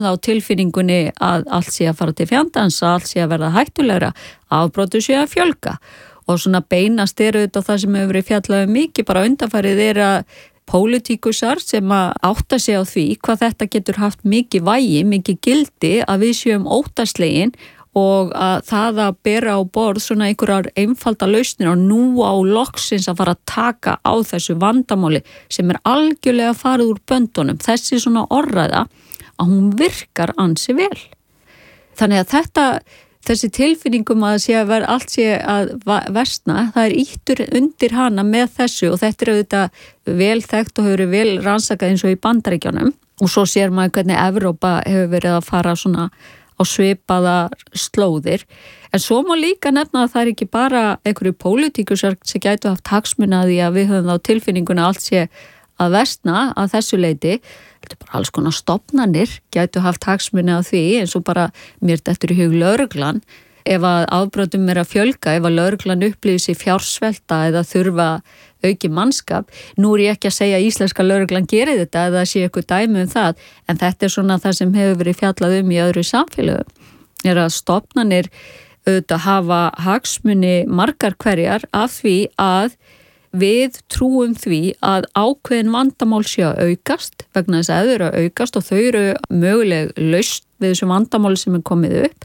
á tilfinningunni að allt sé að fara til fjandans, að allt sé að verða hættulegra, afbrotum sé að fjölga. Og svona beinast auðvitað það sem hefur verið fjallað mikið bara undanfarið að pólitíkusar sem að átta sig á því hvað þetta getur haft mikið vægi, mikið gildi að við séum óttaslegin og að það að bera á borð svona einhverjar einfalda lausnir og nú á loksins að fara að taka á þessu vandamáli sem algjörlega farið úr böndunum. Þessi svona orðræða að hún virkar ansi vel. Þannig að þessi tilfinningum að allt sé að versna, það íttur undir hana með þessu og þetta auðvitað vel þekkt og hefur vel rannsakað eins og í Bandaríkjunum og svo sér maður hvernig Evrópa hefur verið að fara svona á svipaða slóðir. En svo má líka nefna að það ekki bara einhverju pólitíkusar sem gætu haft hagsmuna því að við höfum þá tilfinninguna allt sé að versna að þessu leyti. Þetta bara alls konar stofnanir gætu haft hagsmuni á því eins og bara mér dettur í hug lögreglan ef að afbrotum að fjölga, ef að lögreglan upplýsi sig fjársvelta eða þurfa auki mannskap. Nú ég ekki að segja að íslenska lögreglan gerir þetta eða sé eitthvað dæmi það en þetta svona það sem hefur verið fjallað í öðru samfélögum að stofnanir auðvitað hafa hagsmuni margar hverjar af því að við trúum því að ákveðin vandamál sé að aukast vegna þess að þau eru að aukast og þau eru möguleg lausn við þessu vandamáli sem komið upp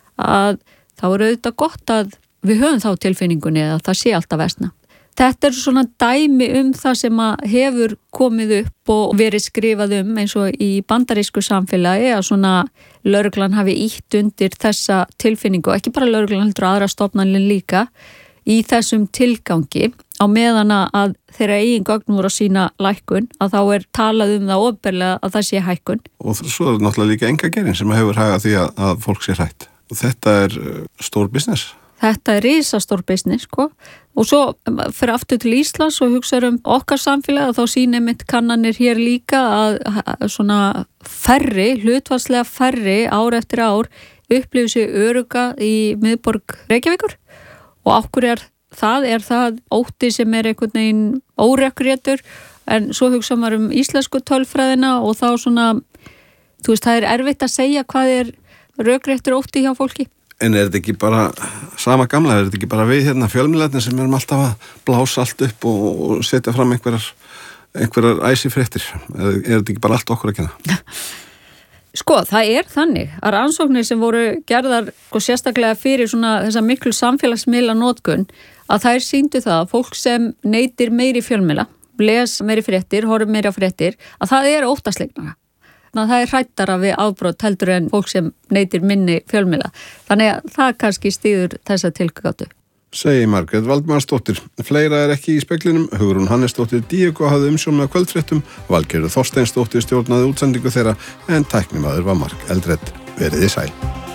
að þá auðvitað gott að við höfum þá tilfinningunni að það sé alltaf versna. Þetta svona dæmi það sem hefur komið upp og verið skrifað eins og í bandarísku samfélagi að svona lögreglan hafi ýtt undir þessa tilfinningu og ekki bara lögreglan heldur aðra stofnanir líka í þessum tilgangi á meðan að þeirra eigin gögn voru að sína lækkun að þá talað það opinberlega að það sé hækkun. Og svo náttúrulega líka engageirinn sem hefur hagað því að fólk sé hrætt. Og þetta stór business. Þetta risastór business, sko. Og svo fyrir aftur til Íslands og hugsaður okkar samfélag og þá sýnir mitt kannanir hér líka að svona hlutfallslega færri ár eftir ár upplifir sig örugga í miðborg Reykjavíkur og okkur það ótti sem einhvern veginn órekréttur en svo hugsa maður íslensku tölfræðina og þá svona, þú veist, það erfitt að segja hvað rökréttur ótti hjá fólki. En þetta ekki bara sama gamla, þetta ekki bara við fjölmiðlarnir sem erum alltaf að blása allt upp og setja fram einhverjar æsifréttir? Þetta ekki bara allt okkur að kenna? Sko, það þannig að rannsóknir sem voru gerðar sérstaklega fyrir svona þessa miklu samfélagsmiðla notkun að þær sýndu það að fólk sem neytir meiri fjölmiðla, les meiri fréttir, horfir meiri á fréttir, að það óttaslegnara. Það hrættara við afbrot heldur en fólk sem neytir minni fjölmiðla. Þannig að það kannski styður þessa tilgátu. Segir Margrét Valdmarsdóttir. Fleira ekki í speglinum. Hugrún Hannesdóttir Díego hafði umsjón með kvöldfréttum. Valgerður Þorsteinsdóttir stjórnaði útsendingu þeirra en tæknimaður var Mark Eldred. Veriði sæl.